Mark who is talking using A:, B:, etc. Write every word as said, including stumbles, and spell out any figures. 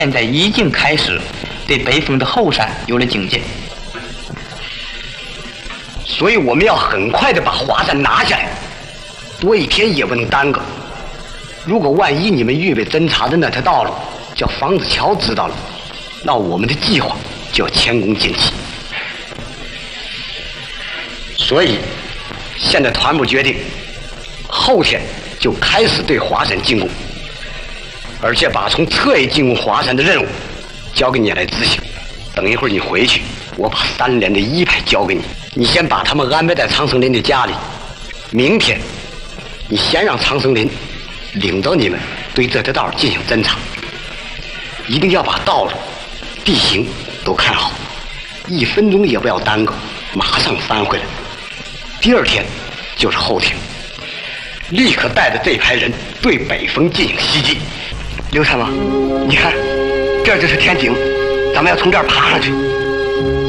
A: 现在已经开始对北方的后山有了警戒，
B: 所以我们要很快的把华山拿下来，多一天也不能耽搁。如果万一你们预备侦察的那条道路叫房子桥知道了，那我们的计划就要前功尽弃。所以现在团部决定，后天就开始对华山进攻，而且把从侧翼进攻华山的任务交给你来执行。等一会儿你回去，我把三连的一排交给你，你先把他们安排在长生林的家里。明天你先让长生林领着你们对这条道进行侦查，一定要把道路、地形都看好，一分钟也不要耽搁，马上翻回来。第二天就是后天，立刻带着这排人对北风进行袭击。刘参谋，你看，这就是天井，咱们要从这儿爬上去。